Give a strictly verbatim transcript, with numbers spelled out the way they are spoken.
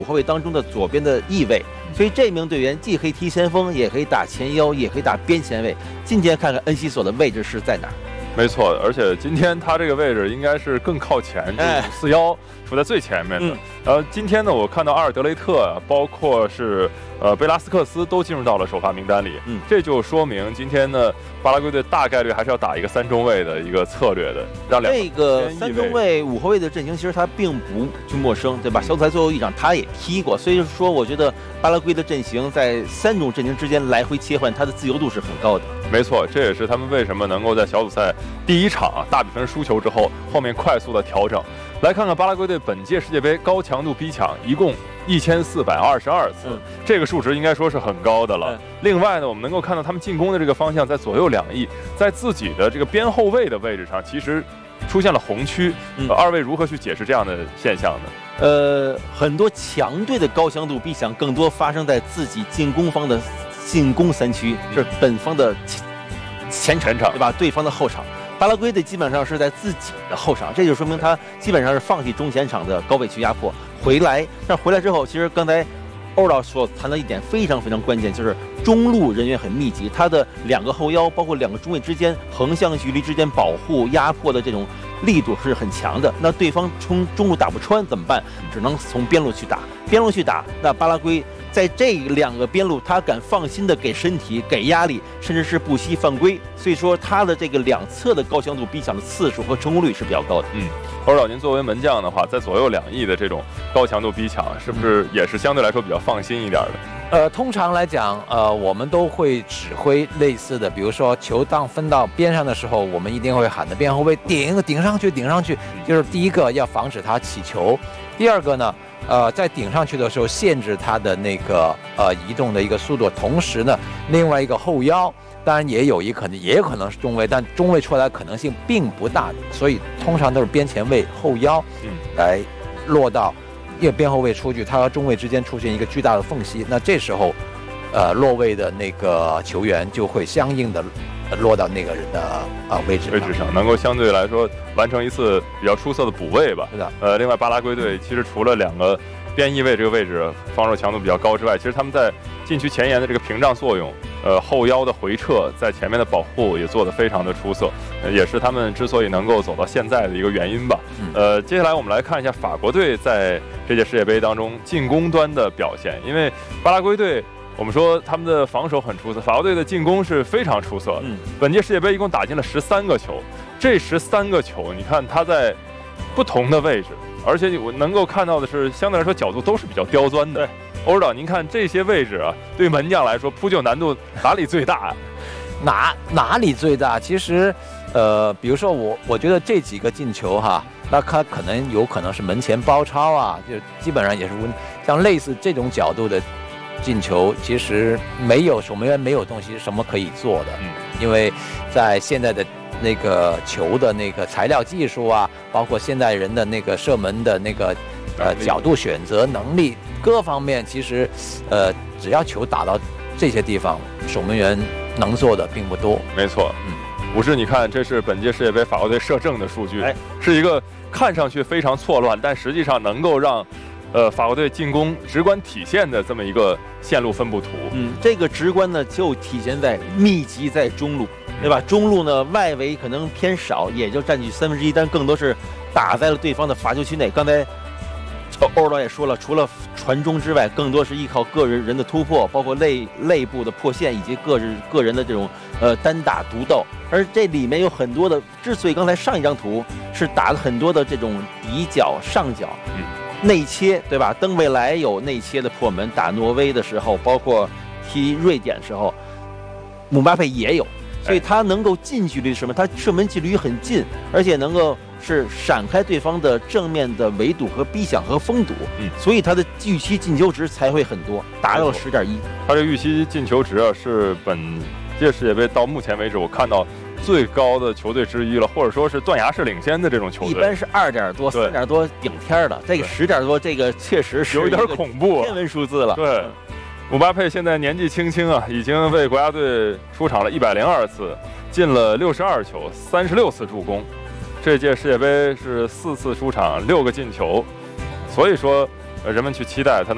五后卫当中的左边的翼位，所以这名队员既可以踢前锋，也可以打前腰，也可以打边前卫。今天看看恩西索的位置是在哪儿？ 没错，而且今天他这个位置应该是更靠前，就是五四幺处在最前面的。 嗯、 然后今天呢，我看到阿尔德雷特，包括是呃贝拉斯克斯都进入到了首发名单里。 嗯， 这就说明今天呢，巴拉圭队大概率还是要打一个三中卫的一个策略的，让两这个三中卫五后卫的阵型其实他并不就陌生，对吧？小组赛最后一场他也踢过，所以说我觉得巴拉圭的阵型在三种阵型之间来回切换，它的自由度是很高的。 没错，这也是他们为什么能够在小组赛第一场大比分输球之后，后面快速的调整。来看看巴拉圭队本届世界杯高强度逼抢，一共一千四百二十二次， 嗯、 这个数值应该说是很高的了。 嗯、 另外呢，我们能够看到他们进攻的这个方向在左右两翼，在自己的这个边后卫的位置上，其实出现了红区。 嗯、 二位如何去解释这样的现象呢？ 呃，很多强队的高强度逼抢更多发生在自己进攻方的进攻三区，是本方的前前场，对吧？对方的后场。巴拉圭队基本上是在自己的后场，这就说明他基本上是放弃中前场的高位区压迫，回来。但回来之后，其实刚才欧导所谈到一点非常非常关键，就是中路人员很密集，他的两个后腰，包括两个中卫之间横向距离之间保护压迫的这种力度是很强的。那对方从中路打不穿怎么办？只能从边路去打，边路去打。那巴拉圭在这两个边路，他敢放心的给身体、给压力，甚至是不惜犯规。所以说，他的这个两侧的高强度逼抢的次数和成功率是比较高的。 嗯，欧导，您作为门将的话，在左右两翼的这种高强度逼抢，是不是也是相对来说比较放心一点的？ 呃，通常来讲，呃，我们都会指挥类似的，比如说球当分到边上的时候，我们一定会喊的边后卫顶顶上去，顶上去，就是第一个要防止他起球，第二个呢。呃，在顶上去的时候，限制他的那个呃移动的一个速度，同时呢，另外一个后腰，当然也有一可能，也有可能是中卫，但中卫出来的可能性并不大，所以通常都是边前卫后腰，嗯，来落到，因为边后卫出去，他和中卫之间出现一个巨大的缝隙，那这时候，呃，落位的那个球员就会相应的落到那个人的啊、呃、位置位置上，能够相对来说完成一次比较出色的补位吧。 是的。 呃，另外巴拉圭队其实除了两个边翼位这个位置防守强度比较高之外，其实他们在禁区前沿的这个屏障作用，呃，后腰的回撤，在前面的保护也做得非常的出色，呃、也是他们之所以能够走到现在的一个原因吧。 嗯、 呃，接下来我们来看一下法国队在这届世界杯当中进攻端的表现，因为巴拉圭队。我们说他们的防守很出色，法国队的进攻是非常出色的。 嗯， 本届世界杯一共打进了十三个球，这十三个球，你看他在不同的位置，而且我能够看到的是，相对来说角度都是比较刁钻的。欧指导，您看这些位置啊，对门将来说扑救难度哪里最大？ 哪哪里最大？其实，呃，比如说我，我觉得这几个进球哈，那他可能有可能是门前包抄啊，就基本上也是像类似这种角度的。进球其实没有守门员没有东西什么可以做的， 嗯， 因为在现在的那个球的那个材料技术啊，包括现代人的那个射门的那个呃角度选择能力各方面，其实呃只要球打到这些地方，守门员能做的并不多。 没错，嗯，武士，你看这是本届世界杯法国队射正的数据， 哎， 是一个看上去非常错乱，但实际上能够让。呃，法国队进攻直观体现的这么一个线路分布图， 嗯，这个直观呢就体现在密集在中路，对吧？中路呢外围可能偏少，也就占据三分之一，但更多是打在了对方的罚球区内。刚才欧导也说了，除了传中之外，更多是依靠个人人的突破，包括内内部的破线以及个人个人的这种呃单打独斗。而这里面有很多的，之所以刚才上一张图是打了很多的这种底角上角，嗯。内切，对吧？登贝莱有内切的破门，打挪威的时候，包括踢瑞典的时候，姆巴佩也有，所以他能够近距离什么？他射门距离很近，而且能够是闪开对方的正面的围堵和逼抢和封堵， 嗯， 所以他的预期进球值才会很多，达到了十点一。 他这预期进球值啊，是本届世界杯到目前为止我看到。最高的球队之一了，或者说是断崖式领先的这种球队， 一般是二点多、三点多顶天的，这个十点多，这个确实是有一点恐怖， 天文数字了。 对，姆巴佩现在年纪轻轻啊，已经为国家队出场了一百零二次，进了六十二球，三十六次助攻。这届世界杯是四次出场，六个进球，所以说，人们去期待他能。